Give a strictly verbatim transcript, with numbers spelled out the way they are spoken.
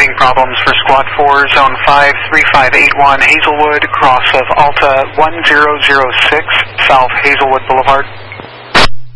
receiving problems for Squad four, Zone five three five eight one, Hazelwood, cross of Alta one zero zero six, South Hazelwood Boulevard.